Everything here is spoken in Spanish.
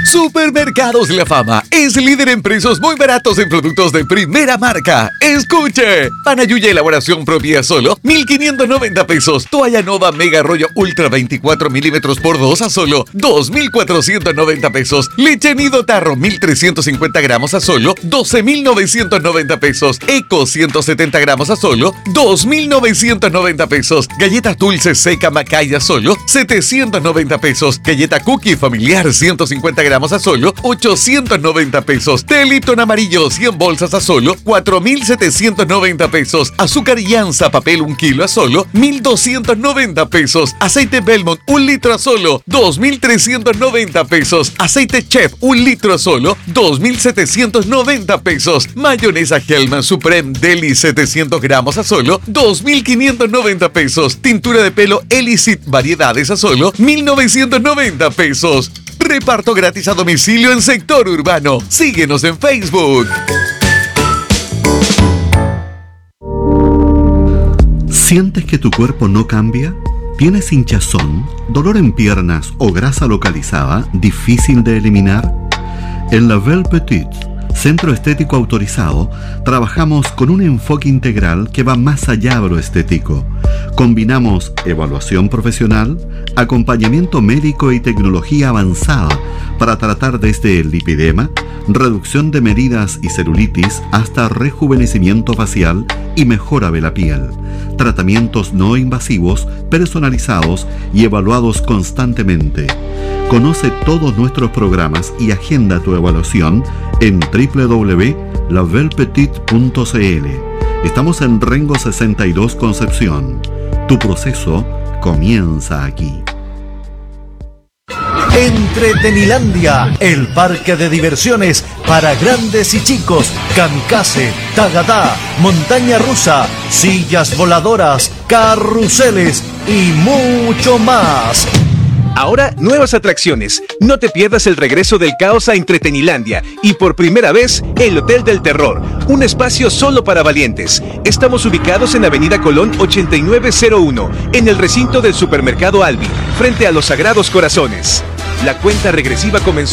Supermercados La Fama es líder en precios muy baratos en productos de primera marca. ¡Escuche! Panayuya elaboración propia solo 1,590 pesos. Toalla Nova Mega Rollo Ultra 24 milímetros por 2 a solo 2,490 pesos. Leche Nido Tarro 1,350 gramos a solo 12,990 pesos. Eco 170 gramos a solo 2,990 pesos. Galletas dulces seca Macay a solo 790 pesos. Galleta Cookie familiar 150 gramos a solo 890 pesos. Té Lipton amarillo 100 bolsas a solo 4,790 pesos. Azúcar Llanza papel 1 kilo a solo 1,290 pesos. Aceite Belmont 1 litro a solo 2,390 pesos. Aceite Chef 1 litro a solo 2,790 pesos. Mayonesa Hellman Supreme Deli 700 gramos a solo 2,590 pesos. Tintura de pelo Elicit variedades a solo 1,990 pesos. Reparto gratis a domicilio en sector urbano. Síguenos en Facebook. ¿Sientes que tu cuerpo no cambia? ¿Tienes hinchazón, dolor en piernas o grasa localizada difícil de eliminar? En La Belle Petite, centro estético autorizado, trabajamos con un enfoque integral que va más allá de lo estético. Combinamos evaluación profesional, acompañamiento médico y tecnología avanzada para tratar desde el lipidema, reducción de medidas y celulitis hasta rejuvenecimiento facial y mejora de la piel. Tratamientos no invasivos, personalizados y evaluados constantemente. Conoce todos nuestros programas y agenda tu evaluación en www.labelpetit.cl. Estamos en Rengo 62 Concepción. Tu proceso comienza aquí. Entretenilandia, el parque de diversiones para grandes y chicos. Kamikaze, tagadá, montaña rusa, sillas voladoras, carruseles y mucho más. Ahora, nuevas atracciones. No te pierdas el regreso del caos a Entretenilandia y por primera vez, el Hotel del Terror, un espacio solo para valientes. Estamos ubicados en Avenida Colón 8901, en el recinto del Supermercado Albi, frente a los Sagrados Corazones. La cuenta regresiva comenzó.